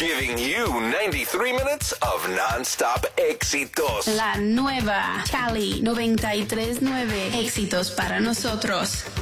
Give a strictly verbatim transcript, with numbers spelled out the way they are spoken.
Giving you ninety-three minutes of non-stop éxitos. La nueva Cali noventa y tres nueve. Éxitos para nosotros.